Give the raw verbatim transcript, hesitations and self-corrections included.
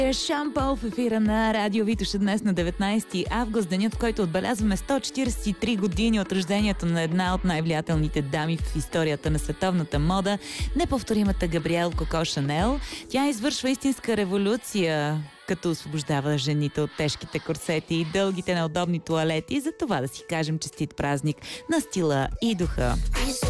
Шампол в ефира на Радио Витоша днес на деветнайсети август, денят, в който отбелязваме сто четирийсет и три години от рождението на една от най-влиятелните дами в историята на световната мода, неповторимата Габриел Коко Шанел. Тя извършва истинска революция, като освобождава жените от тежките корсети и дългите неудобни тоалети. За това да си кажем честит празник на стила и духа.